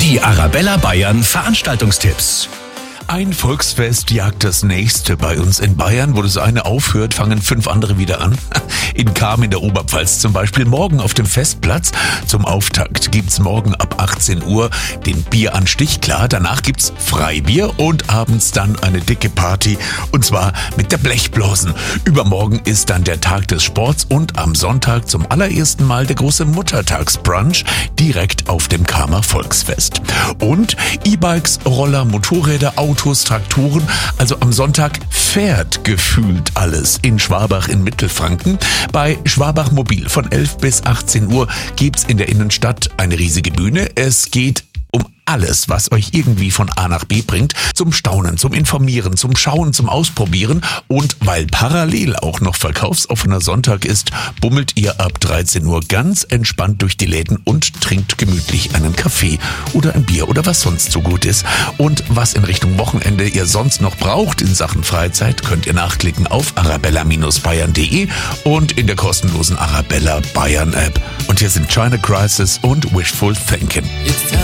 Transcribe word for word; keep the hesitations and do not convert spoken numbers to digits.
Die Arabella Bayern Veranstaltungstipps. Ein Volksfest jagt das nächste bei uns in Bayern. Wo das eine aufhört, fangen fünf andere wieder an. In Cham in der Oberpfalz zum Beispiel. Morgen auf dem Festplatz zum Auftakt gibt's morgen ab achtzehn Uhr den Bieranstich. Klar, danach gibt's Freibier und abends dann eine dicke Party. Und zwar mit der Blechblasen. Übermorgen ist dann der Tag des Sports und am Sonntag zum allerersten Mal der große Muttertagsbrunch direkt auf dem Chamer Volksfest. Und E-Bikes, Roller, Motorräder, Autos, Traktoren, also am Sonntag fährt gefühlt alles in Schwabach in Mittelfranken. Bei Schwabach Mobil von elf bis achtzehn Uhr gibt's in der Innenstadt eine riesige Bühne. Es geht um alles, was euch irgendwie von A nach B bringt, zum Staunen, zum Informieren, zum Schauen, zum Ausprobieren. Und weil parallel auch noch verkaufsoffener Sonntag ist, bummelt ihr ab dreizehn Uhr ganz entspannt durch die Läden und trinkt gemütlich einen Kaffee oder ein Bier oder was sonst so gut ist. Und was in Richtung Wochenende ihr sonst noch braucht in Sachen Freizeit, könnt ihr nachklicken auf arabella bayern punkt de und in der kostenlosen Arabella Bayern App. Und hier sind China Crisis und Wishful Thinking.